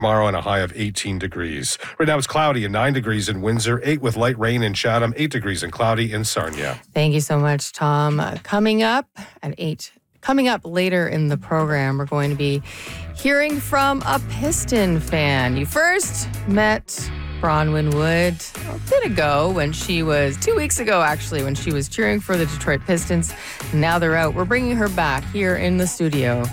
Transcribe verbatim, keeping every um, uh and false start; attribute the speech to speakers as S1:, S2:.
S1: Tomorrow and a high of eighteen degrees. Right now it's cloudy and nine degrees in Windsor, eight with light rain in Chatham, eight degrees and cloudy in Sarnia.
S2: Thank you so much, Tom. Uh, coming up at eight. Coming up later in the program, we're going to be hearing from a Piston fan. You first met Bronwyn Wood a bit ago when she was, two weeks ago actually, when she was cheering for the Detroit Pistons. Now they're out. We're bringing her back here in the studio.